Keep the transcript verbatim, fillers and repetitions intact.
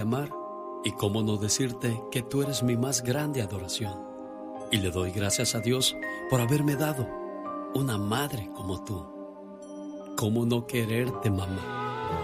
amar y cómo no decirte que tú eres mi más grande adoración. Y le doy gracias a Dios por haberme dado una madre como tú. ¿Cómo no quererte, mamá?